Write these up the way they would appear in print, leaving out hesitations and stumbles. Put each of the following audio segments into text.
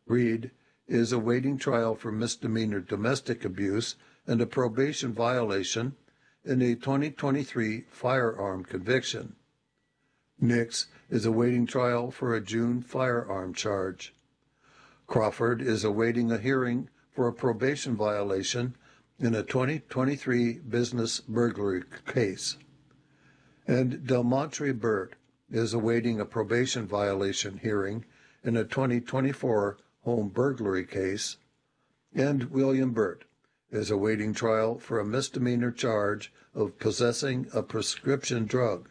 Reed is awaiting trial for misdemeanor domestic abuse and a probation violation in a 2023 firearm conviction. Nix is awaiting trial for a June firearm charge. Crawford is awaiting a hearing for a probation violation in a 2023 business burglary case. And Delmontre Burt is awaiting a probation violation hearing in a 2024 home burglary case. And William Burt is awaiting trial for a misdemeanor charge of possessing a prescription drug.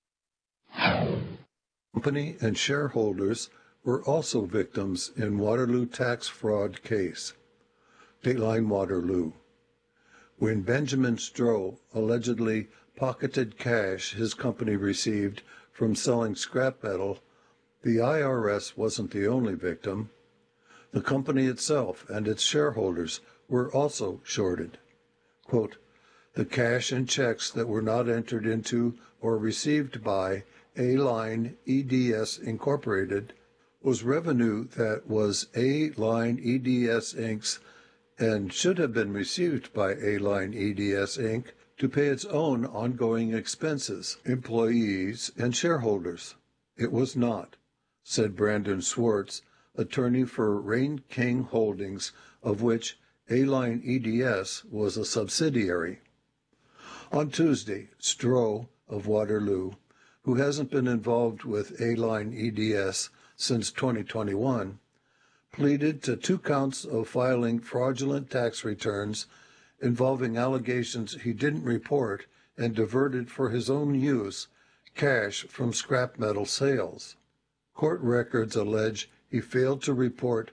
Company and shareholders were also victims in Waterloo tax fraud case. Dateline Waterloo. When Benjamin Stroh allegedly pocketed cash his company received from selling scrap metal, the IRS wasn't the only victim. The company itself and its shareholders were also shorted. Quote, the cash and checks that were not entered into or received by A-Line EDS Incorporated was revenue that was A-Line EDS Inc.'s and should have been received by A-Line EDS Inc. to pay its own ongoing expenses, employees, and shareholders. It was not, said Brandon Swartz, attorney for Rain King Holdings, of which A-Line EDS was a subsidiary. On Tuesday, Stroh of Waterloo, who hasn't been involved with A-Line EDS since 2021, pleaded to 2 counts of filing fraudulent tax returns involving allegations he didn't report and diverted for his own use cash from scrap metal sales. Court records allege he failed to report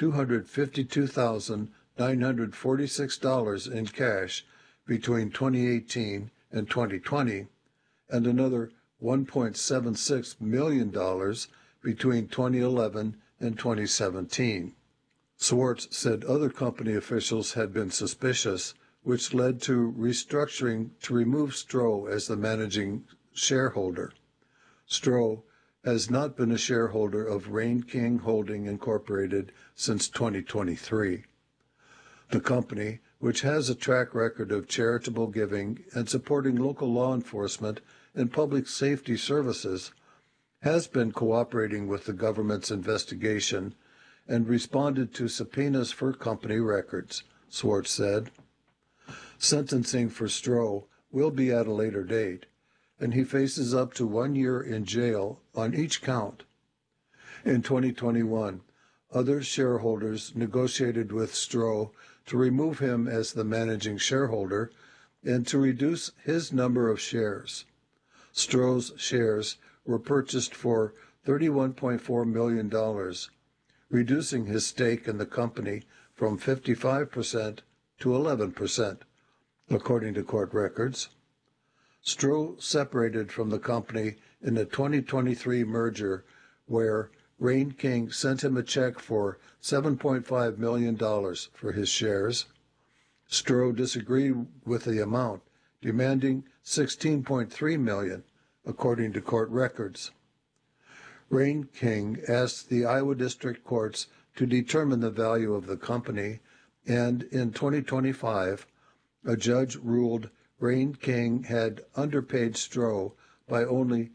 $252,946 in cash between 2018 and 2020 and another $1.76 million between 2011 and 2017. Swartz said other company officials had been suspicious, which led to restructuring to remove Stroh as the managing shareholder. Stroh has not been a shareholder of Rain King Holding Incorporated since 2023. The company, which has a track record of charitable giving and supporting local law enforcement and public safety services, has been cooperating with the government's investigation and responded to subpoenas for company records, Swartz said. Sentencing for Stroh will be at a later date, and he faces up to 1 year in jail on each count. In 2021, other shareholders negotiated with Stroh to remove him as the managing shareholder and to reduce his number of shares. Stroh's shares were purchased for $31.4 million, reducing his stake in the company from 55% to 11%, according to court records. Stroh separated from the company in a 2023 merger where Rain King sent him a check for $7.5 million for his shares. Stroh disagreed with the amount, demanding $16.3 million, according to court records. Rain King asked the Iowa District Courts to determine the value of the company, and in 2025, a judge ruled Rain King had underpaid Stroh by only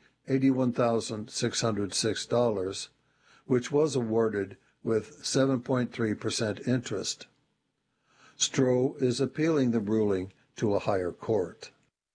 $81,606, which was awarded with 7.3% interest. Stroh is appealing the ruling to a higher court.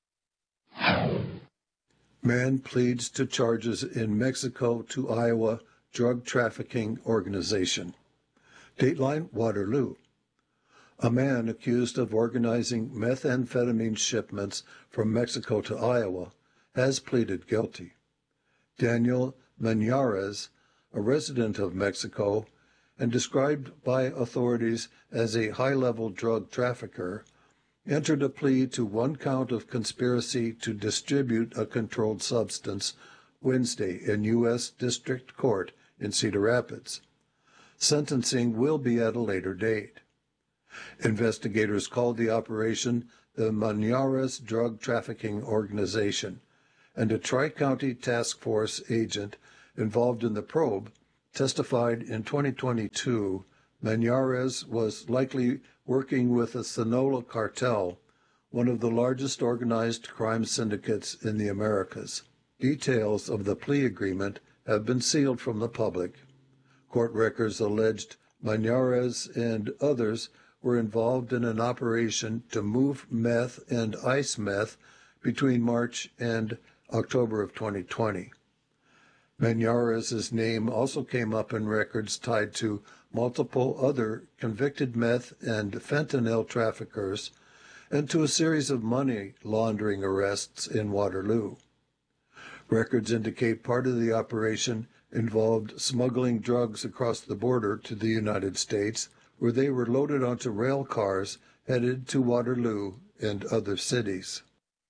Man pleads to charges in Mexico to Iowa drug trafficking organization. Dateline Waterloo. A man accused of organizing methamphetamine shipments from Mexico to Iowa has pleaded guilty. Daniel Manjarrez, a resident of Mexico and described by authorities as a high-level drug trafficker, entered a plea to 1 count of conspiracy to distribute a controlled substance Wednesday in U.S. District Court in Cedar Rapids. Sentencing will be at a later date. Investigators called the operation the Manjarrez Drug Trafficking Organization, and a Tri-County Task Force agent involved in the probe testified in 2022 Manjarrez was likely working with the Sinaloa cartel, one of the largest organized crime syndicates in the Americas. Details of the plea agreement have been sealed from the public. Court records alleged Manjarrez and others were involved in an operation to move meth and ice meth between March and October of 2020. Manjarrez's name also came up in records tied to multiple other convicted meth and fentanyl traffickers and to a series of money laundering arrests in Waterloo. Records indicate part of the operation involved smuggling drugs across the border to the United States, where they were loaded onto rail cars headed to Waterloo and other cities.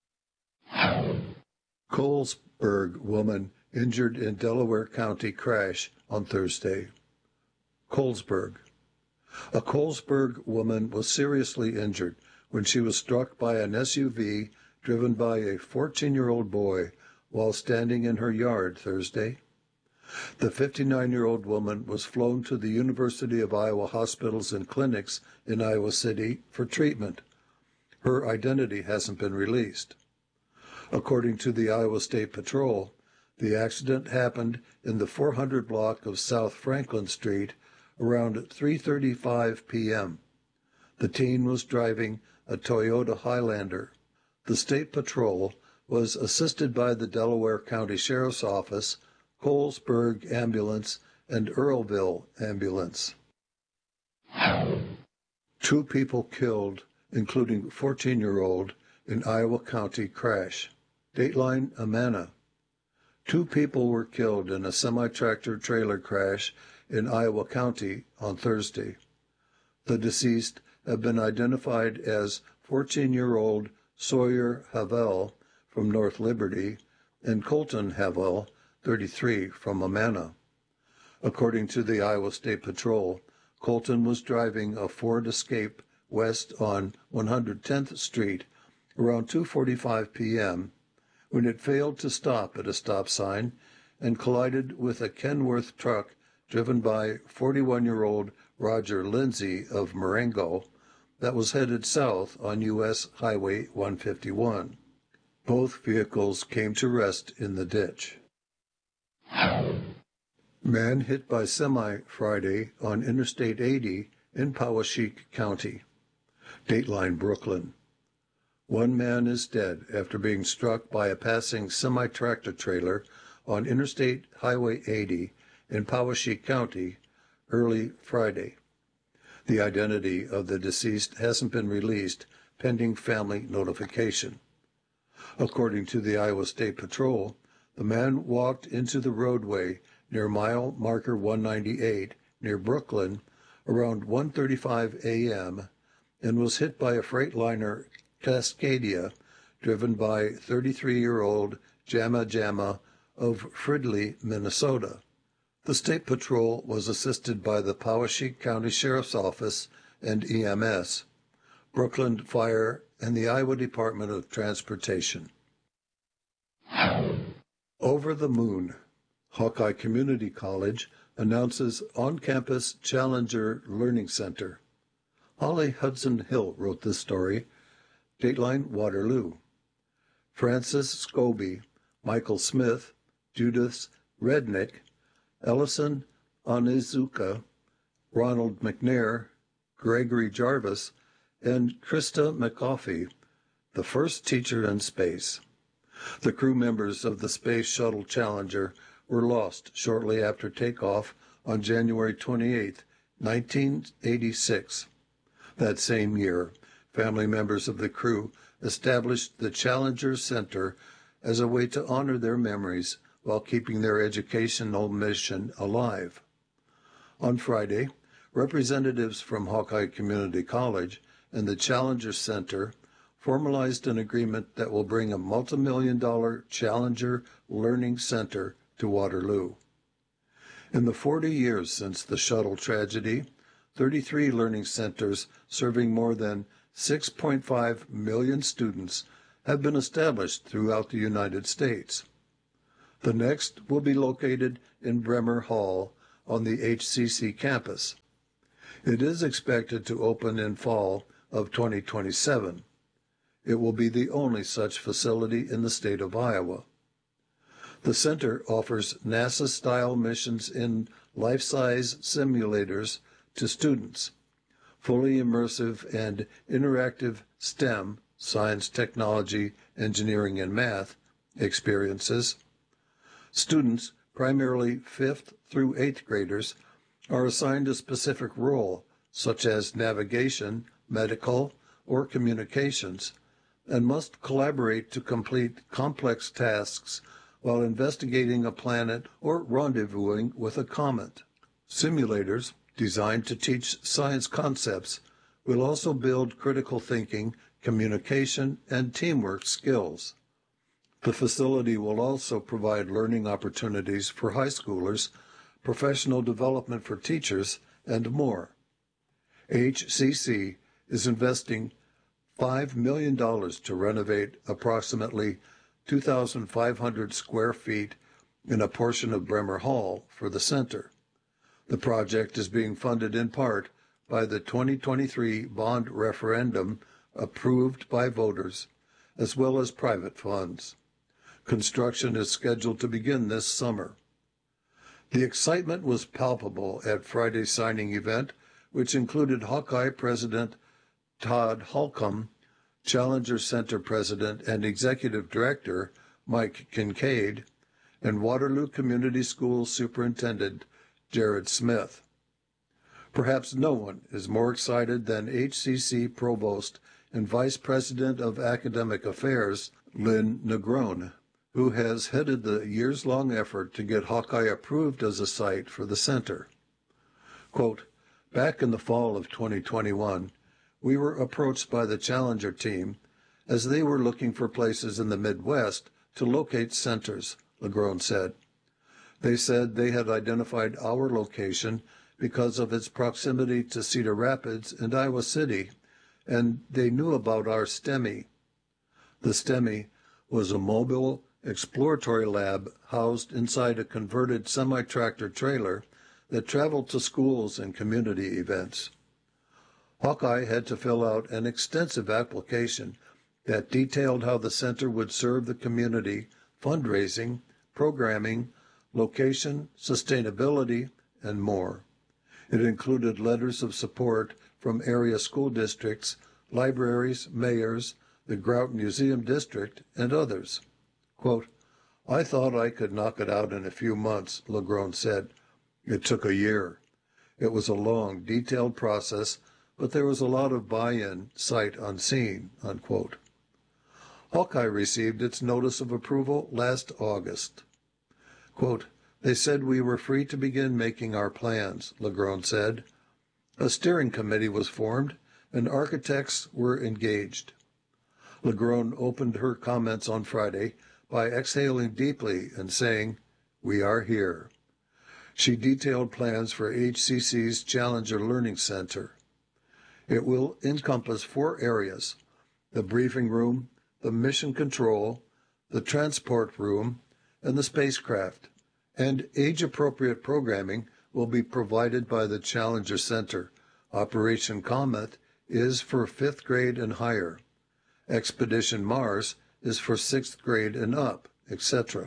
Colesburg woman injured in Delaware County crash on Thursday. Colesburg. A Colesburg woman was seriously injured when she was struck by an SUV driven by a 14-year-old boy while standing in her yard Thursday. The 59-year-old woman was flown to the University of Iowa hospitals and clinics in Iowa City for treatment. Her identity hasn't been released. According to the Iowa State Patrol, the accident happened in the 400 block of South Franklin Street around 3:35 p.m. The teen was driving a Toyota Highlander. The State Patrol was assisted by the Delaware County Sheriff's Office, Colesburg Ambulance, and Earlville Ambulance. 2 people killed, including 14-year-old, in Iowa County crash. Dateline Amana. 2 people were killed in a semi-tractor trailer crash in Iowa County on Thursday. The deceased have been identified as 14-year-old Sawyer Havel from North Liberty and Colton Havel, 33, from Amana. According to the Iowa State Patrol, Colton was driving a Ford Escape west on 110th Street around 2:45 p.m. when it failed to stop at a stop sign and collided with a Kenworth truck driven by 41-year-old Roger Lindsay of Marengo that was headed south on U.S. Highway 151. Both vehicles came to rest in the ditch. Man hit by semi Friday on Interstate 80 in Poweshiek County. Dateline Brooklyn. 1 man is dead after being struck by a passing semi-tractor trailer on Interstate Highway 80 in Poweshiek County early Friday. The identity of the deceased hasn't been released pending family notification. According to the Iowa State Patrol, the man walked into the roadway near mile marker 198 near Brooklyn around 1:35 a.m. and was hit by a Freightliner Cascadia driven by 33-year-old Jama Jama of Fridley, Minnesota. The State Patrol was assisted by the Poweshiek County Sheriff's Office and EMS, Brooklyn Fire, and the Iowa Department of Transportation. Over the moon. Hawkeye Community College announces on-campus Challenger Learning Center. Holly Hudson Hill wrote this story. Dateline Waterloo. Francis Scobie, Michael Smith, Judith Rednick, Ellison Onizuka, Ronald McNair, Gregory Jarvis, and Krista McCoffey, the first teacher in space. The crew members of the Space Shuttle Challenger were lost shortly after takeoff on January 28, 1986. That same year, family members of the crew established the Challenger Center as a way to honor their memories while keeping their educational mission alive. On Friday, representatives from Hawkeye Community College and the Challenger Center formalized an agreement that will bring a multi-million-dollar Challenger Learning Center to Waterloo. In the 40 years since the shuttle tragedy, 33 learning centers serving more than 6.5 million students have been established throughout the United States. The next will be located in Bremer Hall, on the HCC campus. It is expected to open in fall of 2027. It will be the only such facility in the state of Iowa. The center offers NASA-style missions in life-size simulators to students, fully immersive and interactive STEM, science, technology, engineering, and math, experiences. Students, primarily 5th through 8th graders, are assigned a specific role, such as navigation, medical, or communications, and must collaborate to complete complex tasks while investigating a planet or rendezvousing with a comet. Simulators, designed to teach science concepts, will also build critical thinking, communication, and teamwork skills. The facility will also provide learning opportunities for high schoolers, professional development for teachers, and more. HCC is investing $5 million to renovate approximately 2,500 square feet in a portion of Bremer Hall for the center. The project is being funded in part by the 2023 bond referendum approved by voters, as well as private funds. Construction is scheduled to begin this summer. The excitement was palpable at Friday's signing event, which included Hawkeye President Todd Holcomb, Challenger Center President and Executive Director Mike Kincaid, and Waterloo Community Schools Superintendent Jared Smith. Perhaps no one is more excited than HCC Provost and Vice President of Academic Affairs Lynn Negrone, who has headed the years-long effort to get Hawkeye approved as a site for the center. Quote, "Back in the fall of 2021, we were approached by the Challenger team as they were looking for places in the Midwest to locate centers," Negrone said. They said they had identified our location because of its proximity to Cedar Rapids and Iowa City, and they knew about our STEMI. The STEMI was a mobile exploratory lab housed inside a converted semi-tractor trailer that traveled to schools and community events. Hawkeye had to fill out an extensive application that detailed how the center would serve the community, fundraising, programming, location, sustainability, and more. It included letters of support from area school districts, libraries, mayors, the Grout Museum District, and others. Quote, "I thought I could knock it out in a few months," Negrone said. "It took a year. It was a long, detailed process, but there was a lot of buy-in, sight unseen," unquote. Hawkeye received its notice of approval last August. Quote, "They said we were free to begin making our plans," Negrone said. A steering committee was formed, and architects were engaged. Negrone opened her comments on Friday by exhaling deeply and saying, "We are here." She detailed plans for HCC's Challenger Learning Center. It will encompass 4 areas: the briefing room, the mission control, the transport room, and the spacecraft, and age-appropriate programming will be provided by the Challenger Center. Operation Comet is for 5th grade and higher. Expedition Mars is for 6th grade and up, etc.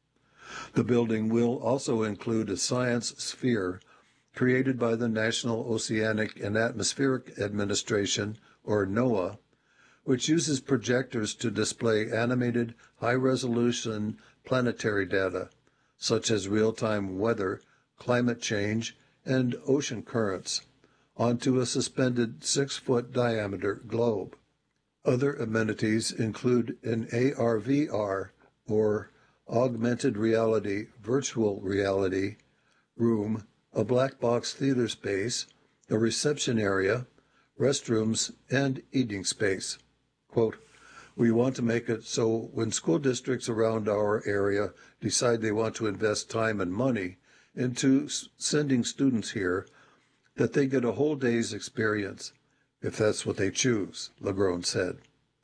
The building will also include a science sphere created by the National Oceanic and Atmospheric Administration, or NOAA, which uses projectors to display animated, high-resolution planetary data, such as real-time weather, climate change, and ocean currents, onto a suspended 6-foot diameter globe. Other amenities include an AR/VR, or augmented reality, virtual reality, room, a black box theater space, a reception area, restrooms, and eating space. Quote, "We want to make it so when school districts around our area decide they want to invest time and money into sending students here, that they get a whole day's experience, if that's what they choose," Negrone said.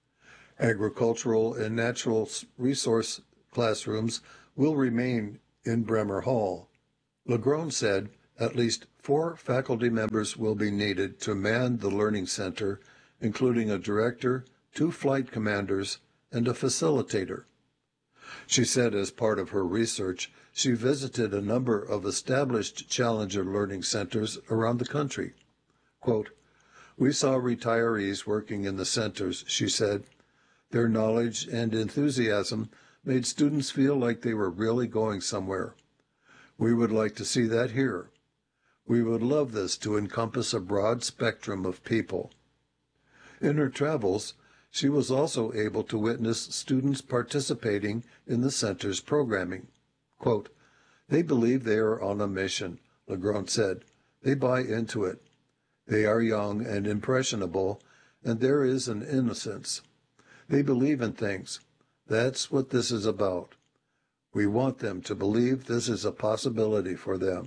Agricultural and natural resource classrooms will remain in Bremer Hall. Negrone said At least 4 faculty members will be needed to man the Learning Center, including a director, 2 flight commanders, and a facilitator. She said as part of her research, she visited a number of established Challenger Learning Centers around the country. Quote, "We saw retirees working in the centers," she said. "Their knowledge and enthusiasm made students feel like they were really going somewhere. We would like to see that here. We would love this to encompass a broad spectrum of people." In her travels, she was also able to witness students participating in the center's programming. Quote, "They believe they are on a mission," Legrand said. "They buy into it. They are young and impressionable, and there is an innocence. They believe in things. That's what this is about. We want them to believe this is a possibility for them."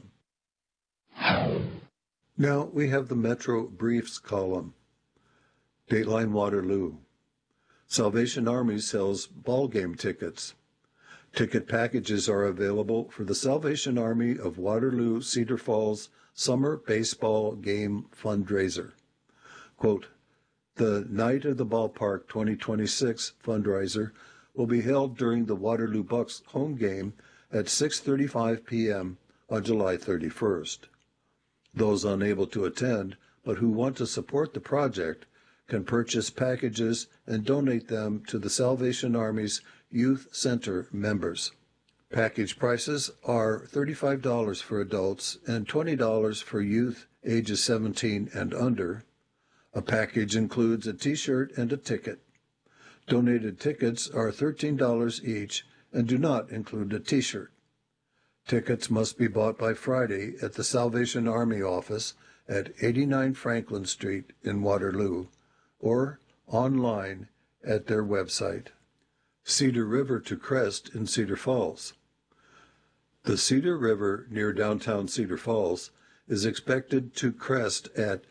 Now we have the Metro Briefs column. Dateline Waterloo. Salvation Army sells ball game tickets. Ticket packages are available for the Salvation Army of Waterloo Cedar Falls Summer Baseball Game Fundraiser. Quote, "The Night of the Ballpark 2026 fundraiser will be held during the Waterloo Bucks home game at 6:35 p.m. on July 31st. Those unable to attend but who want to support the project can purchase packages and donate them to the Salvation Army's Youth Center members. Package prices are $35 for adults and $20 for youth ages 17 and under. A package includes a T-shirt and a ticket. Donated tickets are $13 each and do not include a T-shirt. Tickets must be bought by Friday at the Salvation Army office at 89 Franklin Street in Waterloo, or online at their website. Cedar River to Crest in Cedar Falls. The Cedar River near downtown Cedar Falls is expected to crest at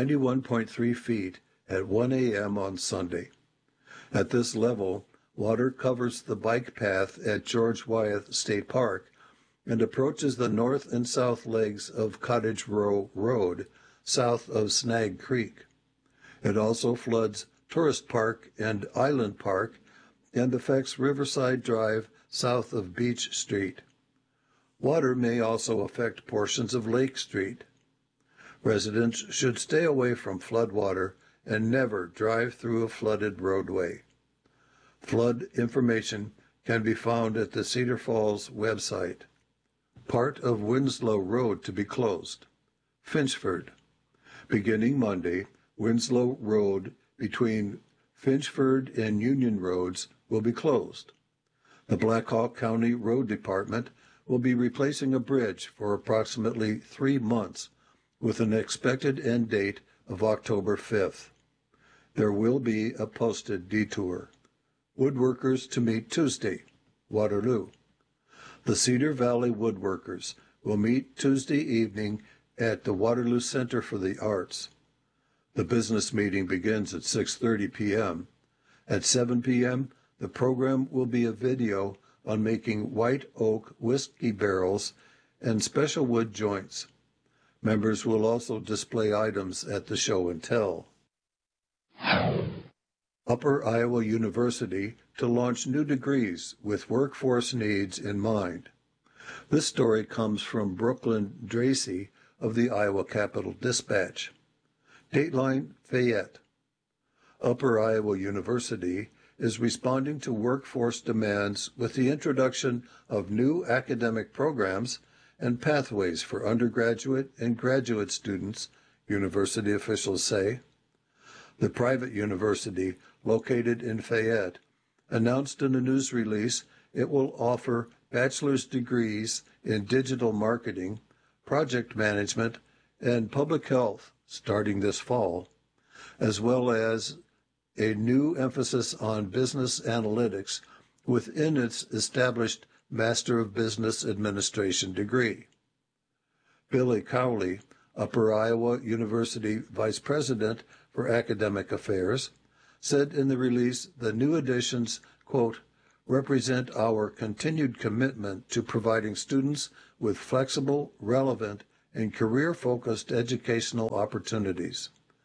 91.3 feet at 1 a.m. on Sunday. At this level, water covers the bike path at George Wyeth State Park and approaches the north and south legs of Cottage Row Road, south of Snag Creek. It also floods Tourist Park and Island Park and affects Riverside Drive south of Beach Street. Water may also affect portions of Lake Street. Residents should stay away from floodwater and never drive through a flooded roadway. Flood information can be found at the Cedar Falls website. Part of Winslow Road to be closed. Finchford. Beginning Monday, Winslow Road between Finchford and Union Roads will be closed. The Black Hawk County Road Department will be replacing a bridge for approximately 3 months with an expected end date of October 5th. There will be a posted detour. Woodworkers to meet Tuesday, Waterloo. The Cedar Valley Woodworkers will meet Tuesday evening at the Waterloo Center for the Arts. The business meeting begins at 6:30 p.m. At 7 p.m., the program will be a video on making white oak whiskey barrels and special wood joints. Members will also display items at the show and tell. Upper Iowa University to launch new degrees with workforce needs in mind. This story comes from Brooklyn Dracy of the Iowa Capital Dispatch. Dateline Fayette. Upper Iowa University is responding to workforce demands with the introduction of new academic programs and pathways for undergraduate and graduate students, university officials say. The private university, located in Fayette, announced in a news release it will offer bachelor's degrees in digital marketing, project management, and public health starting this fall, as well as a new emphasis on business analytics within its established Master of Business Administration degree. Billy Cowley, Upper Iowa University Vice President for Academic Affairs, said in the release the new additions, quote, represent our continued commitment to providing students with flexible, relevant, and career-focused educational opportunities.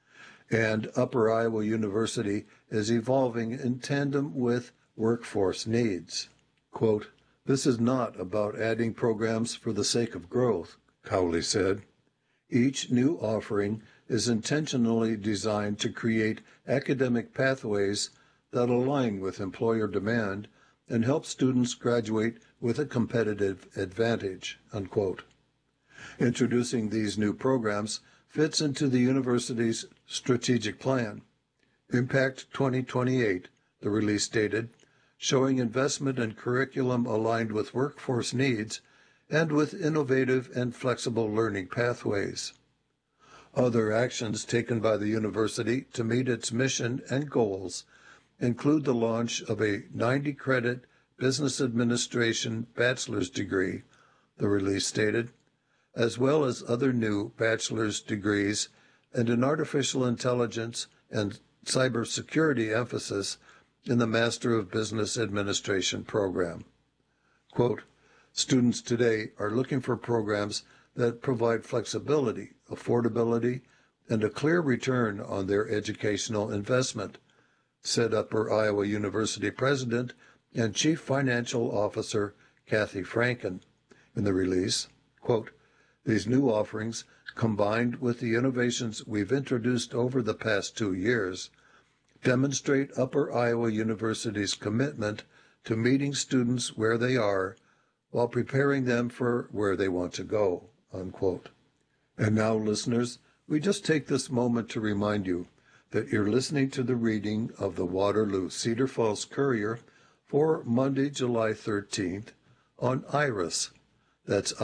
And Upper Iowa University is evolving in tandem with workforce needs. Quote, "This is not about adding programs for the sake of growth," Cowley said. Each new offering is intentionally designed to create academic pathways that align with employer demand and help students graduate with a competitive advantage, unquote. Introducing these new programs fits into the university's strategic plan. Impact 2028, the release stated, showing investment in curriculum aligned with workforce needs and with innovative and flexible learning pathways. Other actions taken by the university to meet its mission and goals include the launch of a 90-credit business administration bachelor's degree, the release stated, as well as other new bachelor's degrees and an artificial intelligence and cybersecurity emphasis in the Master of Business Administration program. Quote, "Students today are looking for programs that provide flexibility, affordability, and a clear return on their educational investment," said Upper Iowa University President and Chief Financial Officer Kathy Franken in the release. Quote, "These new offerings, combined with the innovations we've introduced over the past 2 years, demonstrate Upper Iowa University's commitment to meeting students where they are while preparing them for where they want to go," unquote. And now, listeners, we just take this moment to remind you that you're listening to the reading of the Waterloo Cedar Falls Courier for Monday, July 13th on IRIS. That's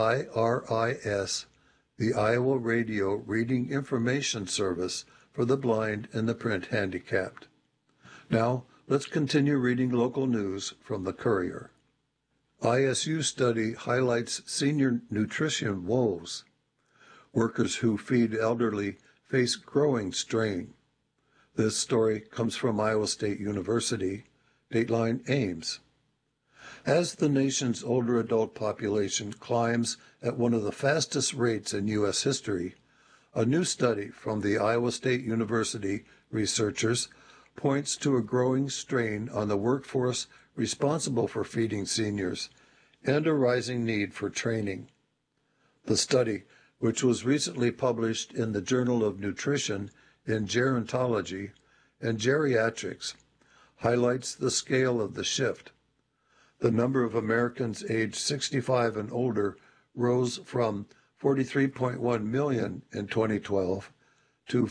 IRIS, the Iowa Radio Reading Information Service for the blind and the print handicapped. Now, let's continue reading local news from the Courier. ISU study highlights senior nutrition woes. Workers who feed elderly face growing strain. This story comes from Iowa State University, Dateline Ames. As the nation's older adult population climbs at one of the fastest rates in U.S. history, a new study from the Iowa State University researchers points to a growing strain on the workforce responsible for feeding seniors and a rising need for training. The study, which was recently published in the Journal of Nutrition in Gerontology and Geriatrics, highlights the scale of the shift. The number of Americans aged 65 and older rose from 43.1 million in 2012 to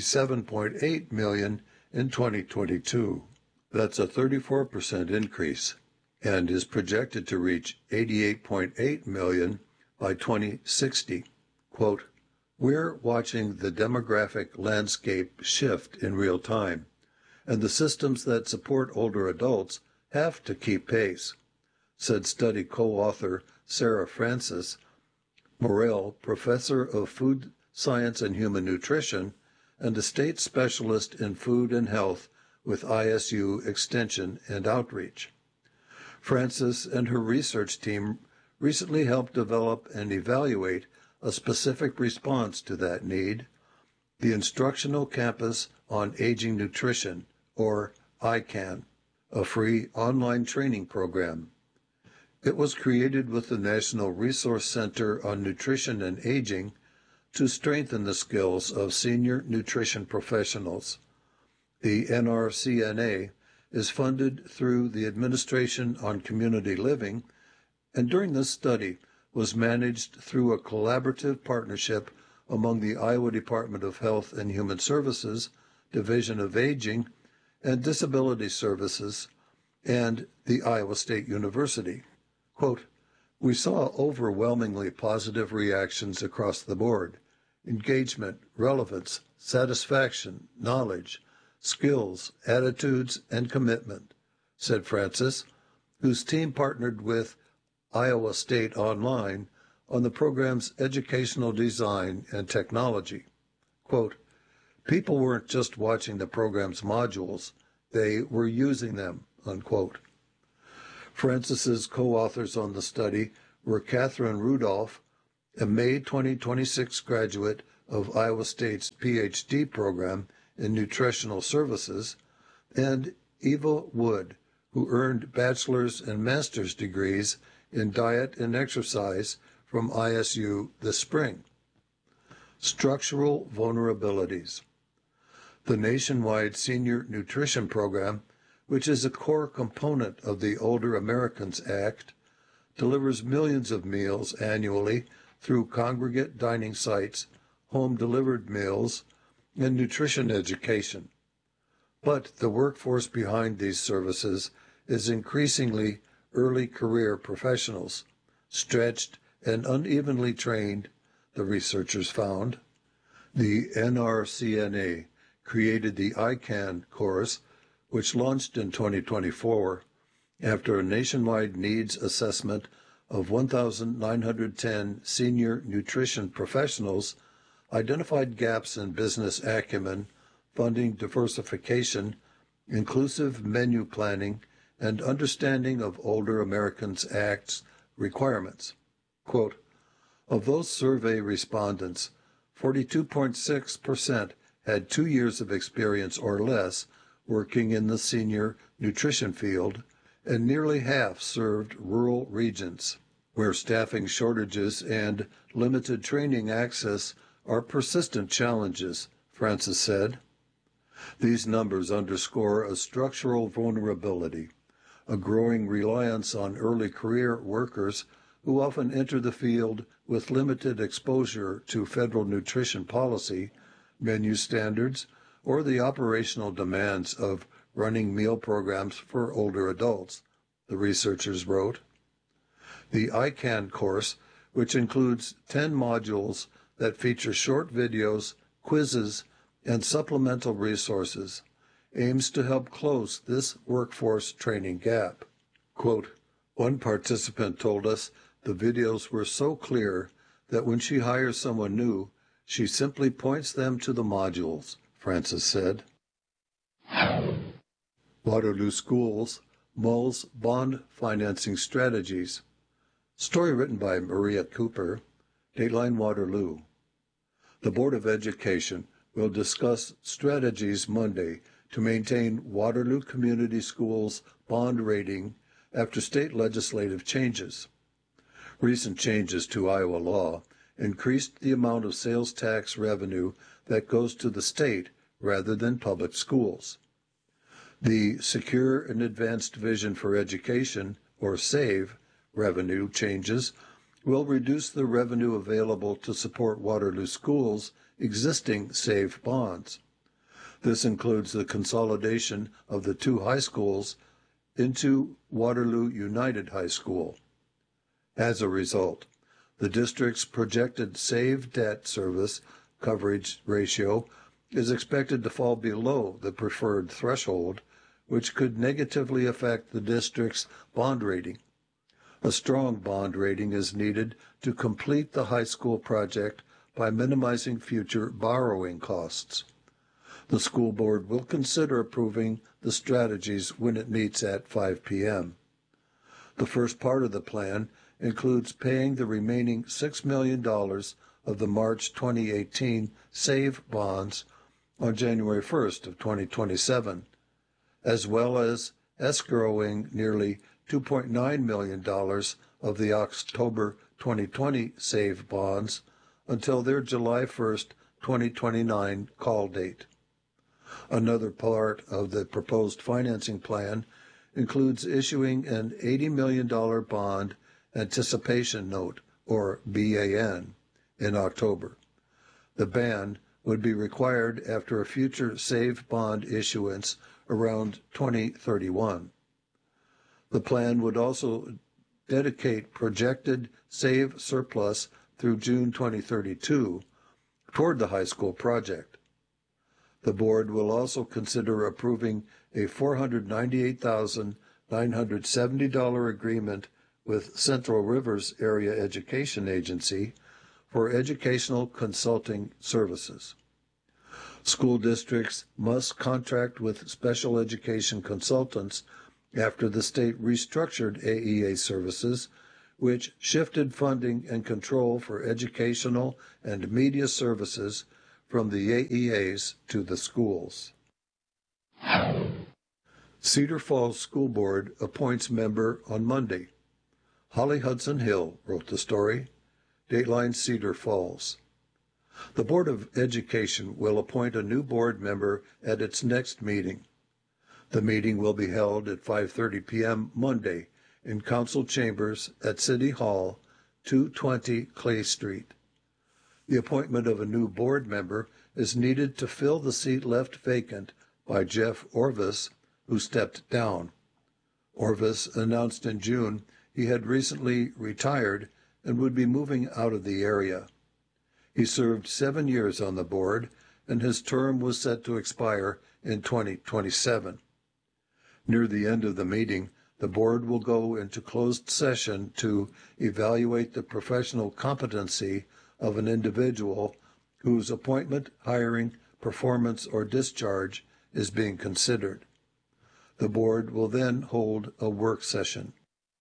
57.8 million in 2022. That's a 34% increase and is projected to reach 88.8 million by 2060. Quote, "We're watching the demographic landscape shift in real time, and the systems that support older adults have to keep pace," said study co-author Sarah Francis Morell, professor of food science and human nutrition and a state specialist in food and health with ISU Extension and Outreach. Francis and her research team recently helped develop and evaluate a specific response to that need, the Instructional Campus on Aging Nutrition, or ICAN, a free online training program. It was created with the National Resource Center on Nutrition and Aging to strengthen the skills of senior nutrition professionals. The NRCNA is funded through the Administration on Community Living, and during this study was managed through a collaborative partnership among the Iowa Department of Health and Human Services, Division of Aging and Disability Services, and the Iowa State University. Quote, "We saw overwhelmingly positive reactions across the board: engagement, relevance, satisfaction, knowledge, skills, attitudes, and commitment," said Francis, whose team partnered with Iowa State Online on the program's educational design and technology. Quote, "People weren't just watching the program's modules, they were using them," unquote. Francis's co-authors on the study were Catherine Rudolph, a May 2026 graduate of Iowa State's PhD program in nutritional services, and Eva Wood, who earned bachelor's and master's degrees in diet and exercise from ISU this spring. Structural vulnerabilities. The nationwide Senior Nutrition Program, which is a core component of the Older Americans Act, delivers millions of meals annually through congregate dining sites, home-delivered meals, and nutrition education. But the workforce behind these services is increasingly early career professionals, stretched and unevenly trained, the researchers found. The NRCNA created the ICANN course, which launched in 2024 after a nationwide needs assessment of 1,910 senior nutrition professionals identified gaps in business acumen, funding diversification, inclusive menu planning, and understanding of Older Americans Act's requirements. Quote, of those survey respondents, 42.6% had 2 years of experience or less working in the senior nutrition field, and nearly half served rural regions, where staffing shortages and limited training access are persistent challenges, Francis said. These numbers underscore a structural vulnerability, a growing reliance on early career workers who often enter the field with limited exposure to federal nutrition policy, menu standards, or the operational demands of running meal programs for older adults, the researchers wrote. The ICANN course, which includes 10 modules that feature short videos, quizzes, and supplemental resources, aims to help close this workforce training gap. Quote, one participant told us the videos were so clear that when she hires someone new, she simply points them to the modules, Francis said. Waterloo Schools mulls bond financing strategies. Story written by Maria Cooper, Dateline Waterloo. The Board of Education will discuss strategies Monday to maintain Waterloo Community Schools' bond rating after state legislative changes. Recent changes to Iowa law increased the amount of sales tax revenue that goes to the state rather than public schools. The Secure and Advanced Vision for Education, or SAVE, revenue changes will reduce the revenue available to support Waterloo Schools' existing SAVE bonds. This includes the consolidation of the 2 high schools into Waterloo United High School. As a result, the district's projected SAVE debt service coverage ratio is expected to fall below the preferred threshold, which could negatively affect the district's bond rating. A strong bond rating is needed to complete the high school project by minimizing future borrowing costs. The school board will consider approving the strategies when it meets at 5 p.m. The first part of the plan includes paying the remaining $6 million of the March 2018 SAVE bonds on January 1st of 2027, as well as escrowing nearly $2.9 million of the October 2020 SAVE bonds until their July 1st, 2029 call date. Another part of the proposed financing plan includes issuing an $80 million bond anticipation note, or BAN, in October. The ban would be required after a future SAVE bond issuance around 2031. The plan would also dedicate projected SAVE surplus through June 2032 toward the high school project. The board will also consider approving a $498,970 agreement with Central Rivers Area Education Agency for educational consulting services. School districts must contract with special education consultants after the state restructured AEA services, which shifted funding and control for educational and media services from the AEAs to the schools. Cedar Falls School Board appoints member on Monday. Holly Hudson Hill wrote the story. Dateline Cedar Falls. The Board of Education will appoint a new board member at its next meeting. The meeting will be held at 5:30 p.m. Monday in Council Chambers at City Hall, 220 Clay Street. The appointment of a new board member is needed to fill the seat left vacant by Jeff Orvis, who stepped down. Orvis announced in June he had recently retired and would be moving out of the area. He served 7 years on the board, and his term was set to expire in 2027. Near the end of the meeting, the board will go into closed session to evaluate the professional competency of an individual whose appointment, hiring, performance, or discharge is being considered. The board will then hold a work session.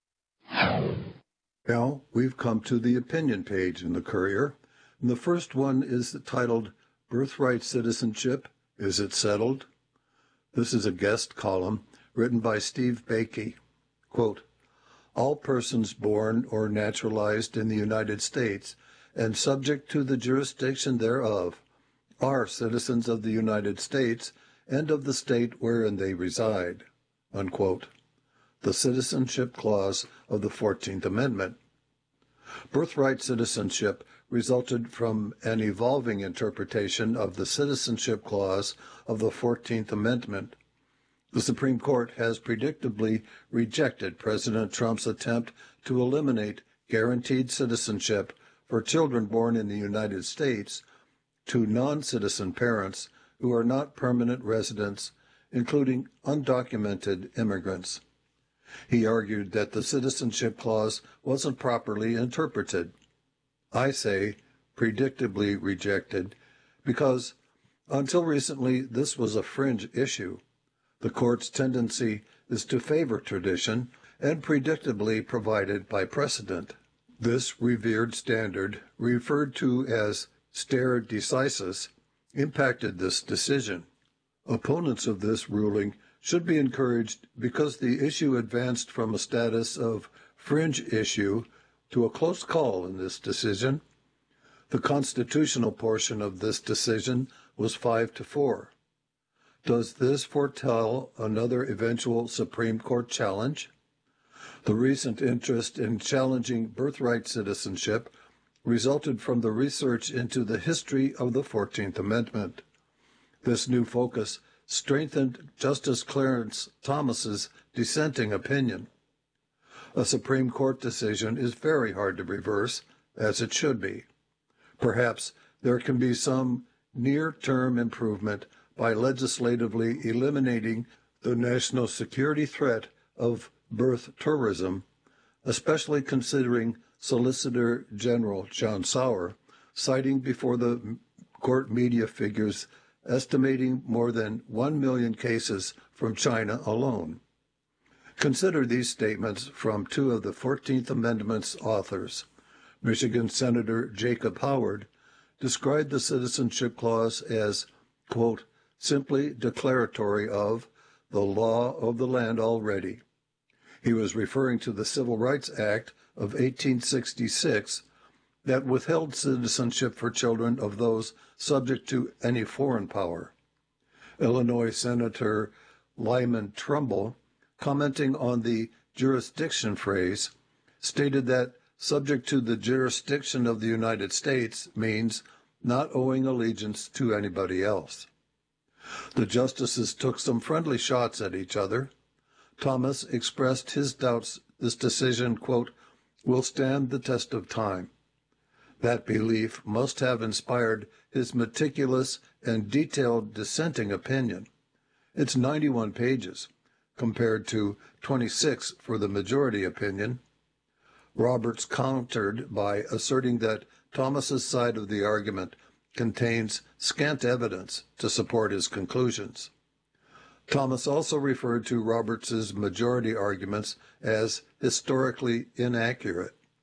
Now, we've come to the opinion page in the Courier, and the first one is titled, Birthright Citizenship, Is It Settled? This is a guest column written by Steve Bakey. Quote, all persons born or naturalized in the United States and subject to the jurisdiction thereof are citizens of the United States and of the state wherein they reside. Unquote. The Citizenship Clause of the 14th Amendment. Birthright citizenship resulted from an evolving interpretation of the Citizenship Clause of the 14th Amendment. The Supreme Court has predictably rejected President Trump's attempt to eliminate guaranteed citizenship for children born in the United States to non-citizen parents who are not permanent residents, including undocumented immigrants. He argued that the Citizenship Clause wasn't properly interpreted. I say predictably rejected because until recently this was a fringe issue. The court's tendency is to favor tradition and predictably provided by precedent. This revered standard, referred to as stare decisis, impacted this decision. Opponents of this ruling should be encouraged because the issue advanced from a status of fringe issue to a close call in this decision. The constitutional portion of this decision was 5-4. Does this foretell another eventual Supreme Court challenge? The recent interest in challenging birthright citizenship resulted from the research into the history of the 14th Amendment. This new focus strengthened Justice Clarence Thomas's dissenting opinion. A Supreme Court decision is very hard to reverse, as it should be. Perhaps there can be some near-term improvement by legislatively eliminating the national security threat of birth tourism, especially considering Solicitor General John Sauer, citing before the court media figures estimating more than 1 million cases from China alone. Consider these statements from two of the 14th Amendment's authors. Michigan Senator Jacob Howard described the Citizenship Clause as, quote, simply declaratory of the law of the land already. He was referring to the Civil Rights Act of 1866 that withheld citizenship for children of those subject to any foreign power. Illinois Senator Lyman Trumbull, commenting on the jurisdiction phrase, stated that subject to the jurisdiction of the United States means not owing allegiance to anybody else. The justices took some friendly shots at each other. Thomas expressed his doubts this decision, quote, will stand the test of time. That belief must have inspired his meticulous and detailed dissenting opinion. It's 91 pages, compared to 26 for the majority opinion. Roberts countered by asserting that Thomas's side of the argument contains scant evidence to support his conclusions. Thomas also referred to Roberts's majority arguments as historically inaccurate.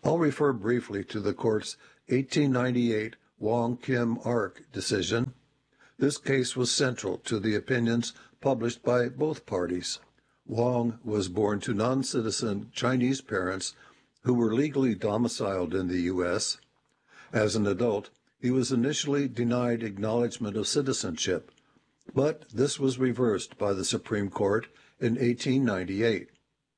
I'll refer briefly to the court's 1898 Wong Kim Ark decision. This case was central to the opinions published by both parties. Wong was born to non-citizen Chinese parents who were legally domiciled in the U.S. As an adult, he was initially denied acknowledgement of citizenship, but this was reversed by the Supreme Court in 1898.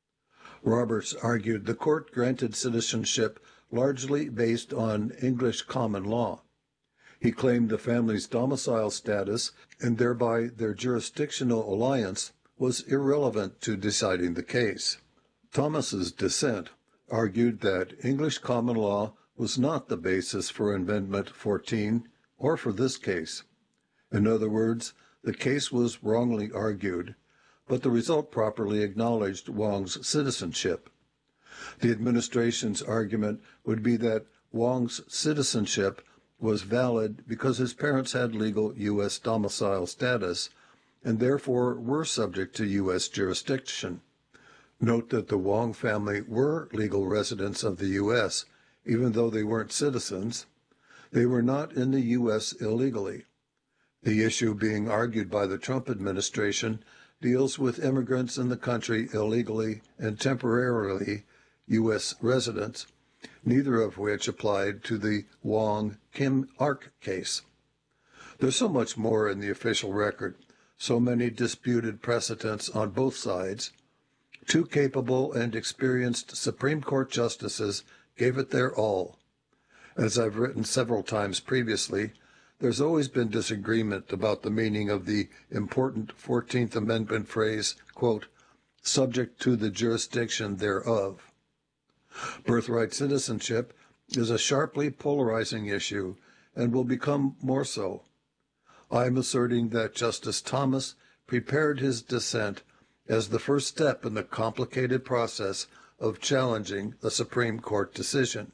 Roberts argued the court granted citizenship largely based on English common law. He claimed the family's domicile status and thereby their jurisdictional alliance was irrelevant to deciding the case. Thomas's dissent argued that English common law was not the basis for Amendment 14 or for this case. In other words, the case was wrongly argued, but the result properly acknowledged Wong's citizenship. The administration's argument would be that Wong's citizenship was valid because his parents had legal U.S. domicile status and therefore were subject to U.S. jurisdiction. Note that the Wong family were legal residents of the U.S., even though they weren't citizens. They were not in the U.S. illegally. The issue being argued by the Trump administration deals with immigrants in the country illegally and temporarily U.S. residents, neither of which applied to the Wong Kim Ark case. There's so much more in the official record, so many disputed precedents on both sides. Two capable and experienced Supreme Court justices gave it their all. As I've written several times previously, there's always been disagreement about the meaning of the important 14th Amendment phrase, quote, subject to the jurisdiction thereof. Birthright citizenship is a sharply polarizing issue and will become more so. I am asserting that Justice Thomas prepared his dissent as the first step in the complicated process of challenging a Supreme Court decision.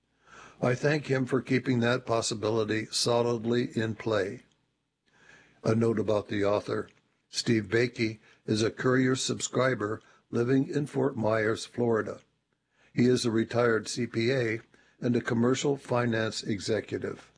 I thank him for keeping that possibility solidly in play. A note about the author. Steve Bakey is a Courier subscriber living in Fort Myers, Florida. He is a retired CPA and a commercial finance executive.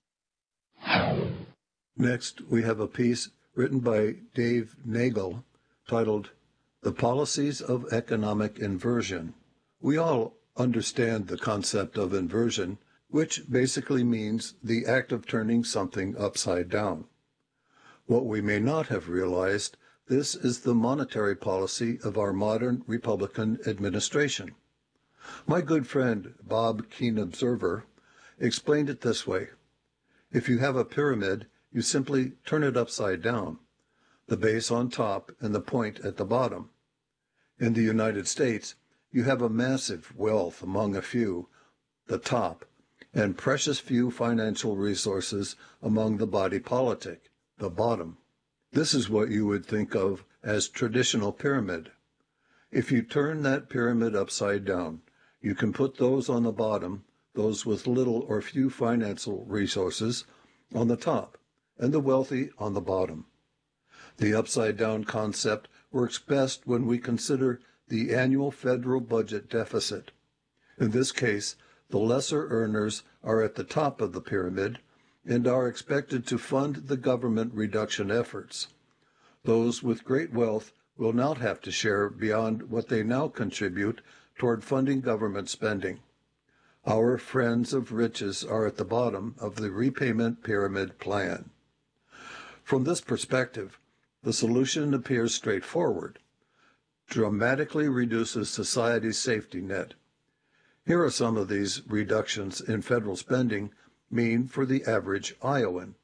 Next, we have a piece written by Dave Nagel titled The Policies of Economic Inversion. We all understand the concept of inversion, which basically means the act of turning something upside down. What we may not have realized, this is the monetary policy of our modern Republican administration. My good friend Bob Keen Observer explained it this way. If you have a pyramid, you simply turn it upside down, the base on top and the point at the bottom. In the United States, you have a massive wealth among a few, the top, and precious few financial resources among the body politic, the bottom. This is what you would think of as traditional pyramid. If you turn that pyramid upside down, you can put those on the bottom, those with little or few financial resources, on the top, and the wealthy on the bottom. The upside-down concept works best when we consider the annual federal budget deficit. In this case, the lesser earners are at the top of the pyramid and are expected to fund the government reduction efforts. Those with great wealth will not have to share beyond what they now contribute toward funding government spending. Our friends of riches are at the bottom of the repayment pyramid plan. From this perspective, the solution appears straightforward. Dramatically reduces society's safety net. Here are some of these reductions in federal spending mean for the average Iowan.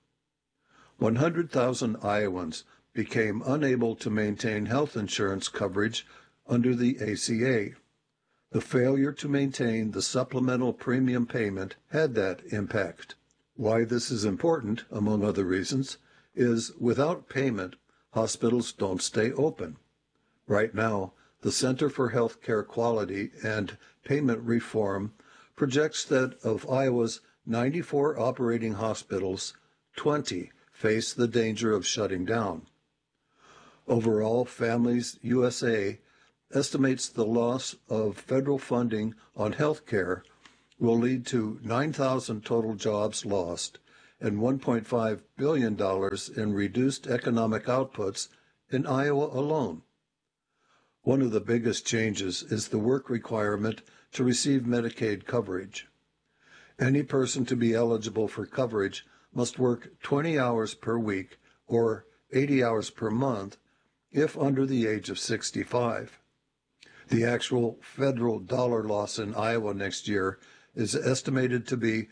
100,000 Iowans became unable to maintain health insurance coverage under the ACA. The failure to maintain the supplemental premium payment had that impact. Why this is important, among other reasons, is without payment, hospitals don't stay open. Right now, the Center for Healthcare Quality and Payment Reform projects that of Iowa's 94 operating hospitals, 20 face the danger of shutting down. Overall, Families USA estimates the loss of federal funding on health care will lead to 9,000 total jobs lost and $1.5 billion in reduced economic outputs in Iowa alone. One of the biggest changes is the work requirement to receive Medicaid coverage. Any person to be eligible for coverage must work 20 hours per week or 80 hours per month if under the age of 65. The actual federal dollar loss in Iowa next year is estimated to be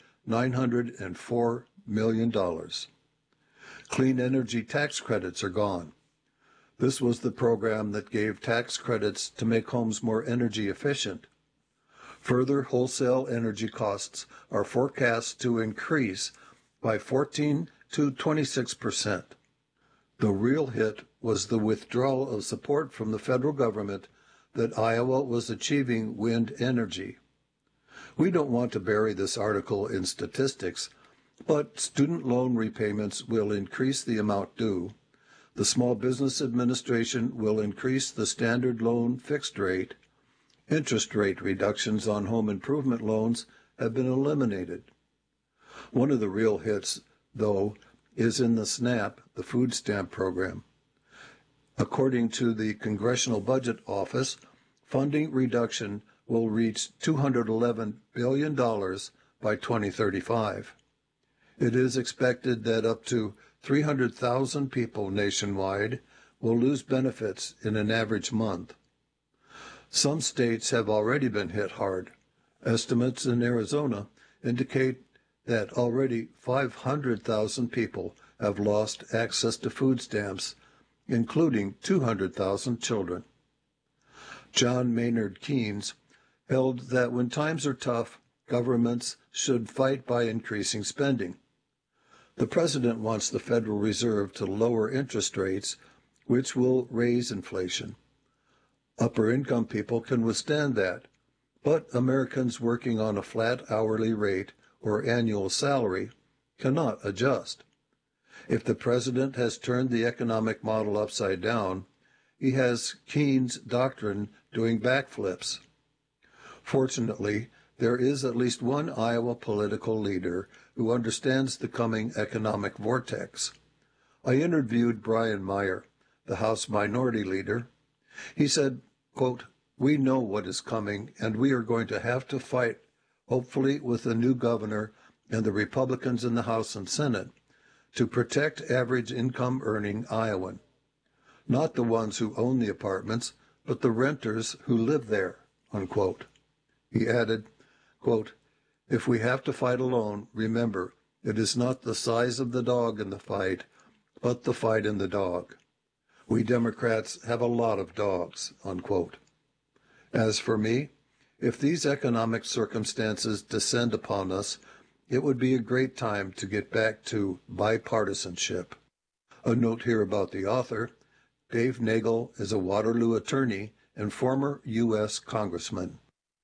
$904 million. Clean energy tax credits are gone. This was the program that gave tax credits to make homes more energy efficient. Further wholesale energy costs are forecast to increase by 14 to 26%. The real hit was the withdrawal of support from the federal government that Iowa was achieving wind energy. We don't want to bury this article in statistics, but student loan repayments will increase the amount due. The Small Business Administration will increase the standard loan fixed rate. Interest rate reductions on home improvement loans have been eliminated. One of the real hits, though, is in the SNAP, the food stamp program. According to the Congressional Budget Office, funding reduction will reach $211 billion by 2035. It is expected that up to 300,000 people nationwide will lose benefits in an average month. Some states have already been hit hard. Estimates in Arizona indicate that already 500,000 people have lost access to food stamps, including 200,000 children. John Maynard Keynes held that when times are tough, governments should fight by increasing spending. The president wants the Federal Reserve to lower interest rates, which will raise inflation. Upper-income people can withstand that, but Americans working on a flat hourly rate or annual salary cannot adjust. If the president has turned the economic model upside down, he has Keynes' doctrine doing backflips. Fortunately, there is at least one Iowa political leader who understands the coming economic vortex. I interviewed Brian Meyer, the House Minority Leader. He said, quote, "We know what is coming, and we are going to have to fight, hopefully with the new governor and the Republicans in the House and Senate, to protect average income earning Iowan. Not the ones who own the apartments, but the renters who live there," unquote. He added, quote, "If we have to fight alone, remember, it is not the size of the dog in the fight, but the fight in the dog. We Democrats have a lot of dogs," unquote. As for me, if these economic circumstances descend upon us, it would be a great time to get back to bipartisanship. A note here about the author. Dave Nagel is a Waterloo attorney and former U.S. Congressman.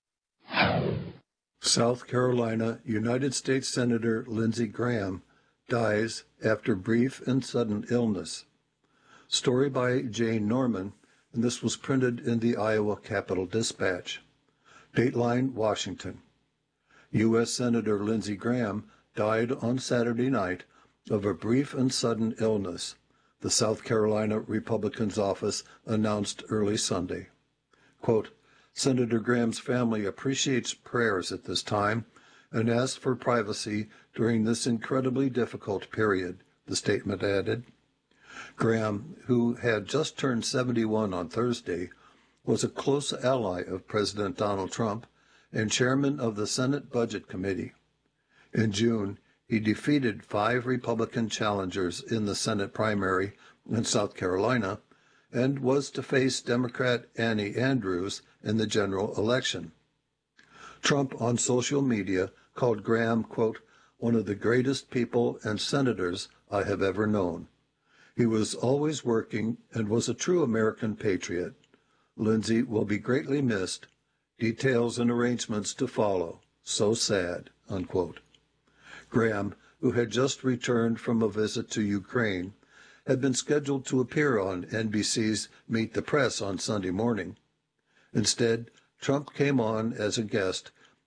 South Carolina United States Senator Lindsey Graham dies after brief and sudden illness. Story by Jane Norman, and this was printed in the Iowa Capital Dispatch. Dateline, Washington. U.S. Senator Lindsey Graham died on Saturday night of a brief and sudden illness, the South Carolina Republican's office announced early Sunday. Quote, "Senator Graham's family appreciates prayers at this time and asks for privacy during this incredibly difficult period," the statement added. Graham, who had just turned 71 on Thursday, was a close ally of President Donald Trump and chairman of the Senate Budget Committee. In June, he defeated 5 Republican challengers in the Senate primary in South Carolina and was to face Democrat Annie Andrews in the general election. Trump on social media called Graham, quote, "one of the greatest people and senators I have ever known. He was always working and was a true American patriot. Lindsey will be greatly missed. Details and arrangements to follow. So sad," unquote. Graham, who had just returned from a visit to Ukraine, had been scheduled to appear on NBC's Meet the Press on Sunday morning. Instead, Trump came on as a guest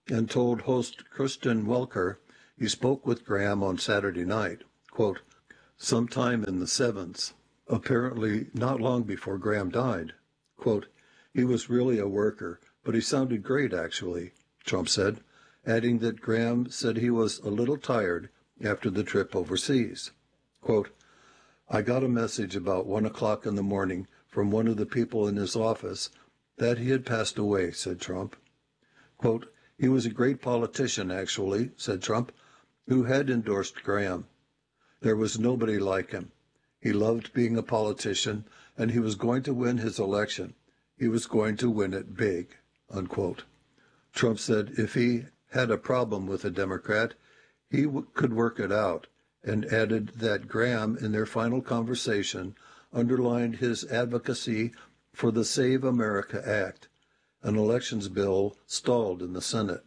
and told host Kristen Welker he spoke with Graham on Saturday night, quote, sometime in the 7th, apparently not long before Graham died. Quote, he was really a worker, but he sounded great, actually, Trump said, adding that Graham said he was a little tired after the trip overseas. Quote, I got a message about 1 o'clock in the morning from one of the people in his office that he had passed away, said Trump. Quote, he was a great politician, actually, said Trump, who had endorsed Graham. There was nobody like him. He loved being a politician, and he was going to win his election. He was going to win it big, unquote. Trump said if he had a problem with a Democrat, he could work it out, and added that Graham, in their final conversation, underlined his advocacy for the Save America Act, an elections bill stalled in the Senate.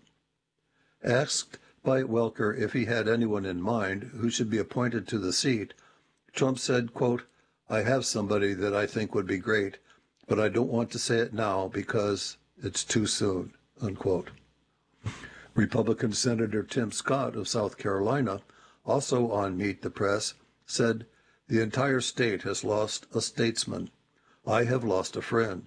Asked by Welker if he had anyone in mind who should be appointed to the seat, Trump said, quote, I have somebody that I think would be great, but I don't want to say it now because it's too soon, unquote. Republican Senator Tim Scott of South Carolina, also on Meet the Press, said, the entire state has lost a statesman. I have lost a friend.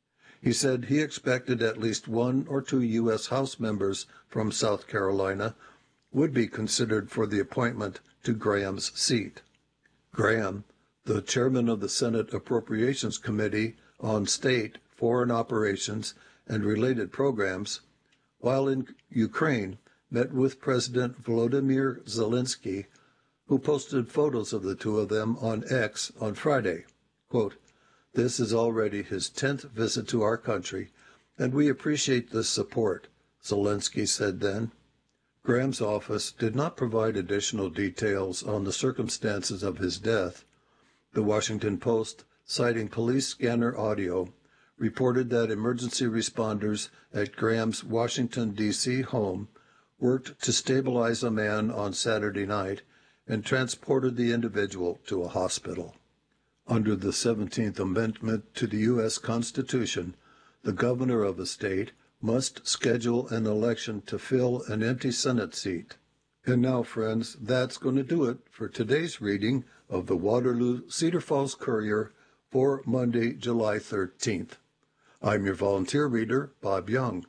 He said he expected at least 1 or 2 U.S. House members from South Carolina would be considered for the appointment to Graham's seat. Graham, the chairman of the Senate Appropriations Committee on State, Foreign Operations, and Related Programs, while in Ukraine, met with President Volodymyr Zelensky, who posted photos of the two of them on X on Friday. Quote, this is already his 10th visit to our country, and we appreciate this support, Zelensky said then. Graham's office did not provide additional details on the circumstances of his death. The Washington Post, citing police scanner audio, reported that emergency responders at Graham's Washington, D.C. home worked to stabilize a man on Saturday night and transported the individual to a hospital. Under the 17th Amendment to the U.S. Constitution, the governor of a state must schedule an election to fill an empty Senate seat. And now, friends, that's going to do it for today's reading of the Waterloo Cedar Falls Courier for Monday, July 13th. I'm your volunteer reader, Bob Young.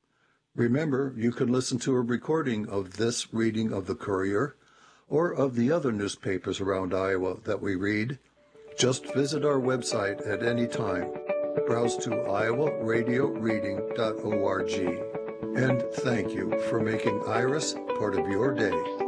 Remember, you can listen to a recording of this reading of the Courier or of the other newspapers around Iowa that we read. Just visit our website at any time. Browse to iowaradioreading.org. And thank you for making Iris part of your day.